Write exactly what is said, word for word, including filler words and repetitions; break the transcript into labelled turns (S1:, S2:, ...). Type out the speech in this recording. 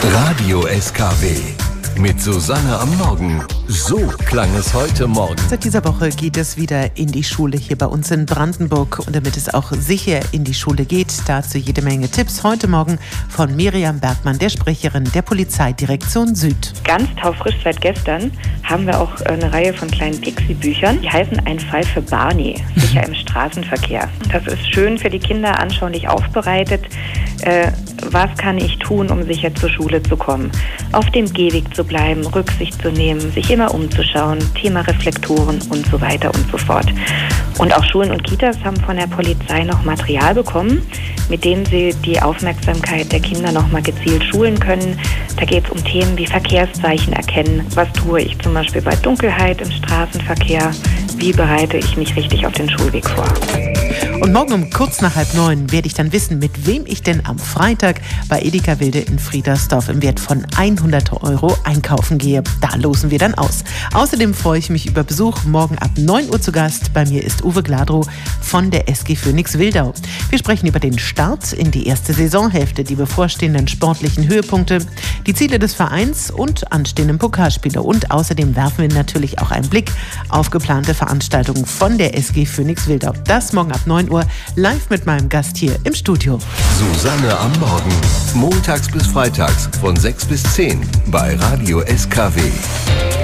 S1: Radio S K W mit Susanne am Morgen. So klang es heute Morgen.
S2: Seit dieser Woche geht es wieder in die Schule hier bei uns in Brandenburg. Und damit es auch sicher in die Schule geht, dazu jede Menge Tipps. Heute Morgen von Miriam Bergmann, der Sprecherin der Polizeidirektion Süd.
S3: Ganz taufrisch seit gestern haben wir auch eine Reihe von kleinen Pixie-Büchern. Die heißen Ein Fall für Barney, sicher im Straßenverkehr. Das ist schön für die Kinder anschaulich aufbereitet. Äh, was kann ich tun, um sicher zur Schule zu kommen? Auf dem Gehweg zu bleiben, Rücksicht zu nehmen, sich immer umzuschauen, Thema Reflektoren und so weiter und so fort. Und auch Schulen und Kitas haben von der Polizei noch Material bekommen, mit dem sie die Aufmerksamkeit der Kinder noch mal gezielt schulen können. Da geht es um Themen wie Verkehrszeichen erkennen. Was tue ich zum Beispiel bei Dunkelheit im Straßenverkehr? Wie bereite ich mich richtig auf den Schulweg vor?
S2: Und morgen um kurz nach halb neun werde ich dann wissen, mit wem ich denn am Freitag bei Edeka Wilde in Friedersdorf im Wert von hundert Euro einkaufen gehe. Da losen wir dann aus. Außerdem freue ich mich über Besuch morgen ab neun Uhr zu Gast. Bei mir ist Uwe Gladrow von der S G Phoenix Wildau. Wir sprechen über den Start in die erste Saisonhälfte, die bevorstehenden sportlichen Höhepunkte, die Ziele des Vereins und anstehenden Pokalspiele. Und außerdem werfen wir natürlich auch einen Blick auf geplante Veranstaltungen von der S G Phoenix Wildau. Das morgen ab neun Uhr live mit meinem Gast hier im Studio.
S1: Susanne am Morgen. Montags bis freitags von sechs bis zehn bei Radio S K W.